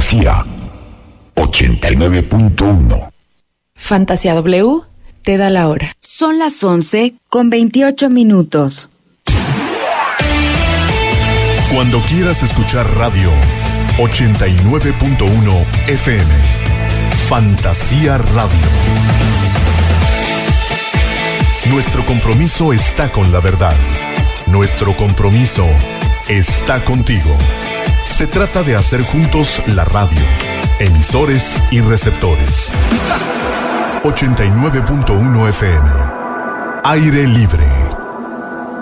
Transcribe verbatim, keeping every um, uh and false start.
Fantasía ochenta y nueve punto uno. Fantasía W te da la hora. Son las once con veintiocho minutos. Cuando quieras escuchar radio ochenta y nueve punto uno F M. Fantasía Radio. Nuestro compromiso está con la verdad. Nuestro compromiso está contigo. Se trata de hacer juntos la radio, emisores y receptores. ochenta y nueve punto uno F M. Aire libre.